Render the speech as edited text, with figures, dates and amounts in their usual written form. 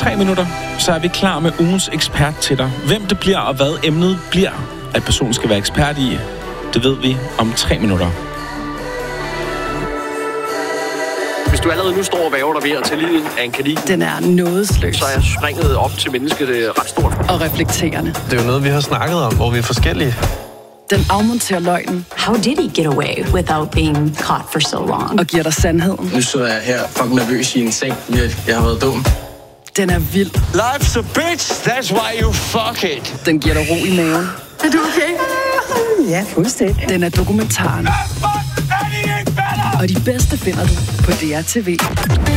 3 minutter, så er vi klar med ugens ekspert til dig. Hvem det bliver og hvad emnet bliver, at personen skal være ekspert i, det ved vi om 3 minutter. Hvis du allerede nu står og væver dig ved at tage livet af en kanin, Den er nådesløs så er springet op til mennesket ret stort. og reflekterende. Det er jo noget, vi har snakket om, hvor vi er forskellige. Den afmonterer løgnen How did he get away without being caught for so long? og giver dig sandheden. Nu så jeg her fucking nervøs i en seng. Jeg har været dum. Den er vild. Life's a bitch, that's why you fuck it. Den giver dig ro i maven. Er du okay? Ja, fuldstændig. Den er dokumentaren. Og de bedste finder du på DR TV.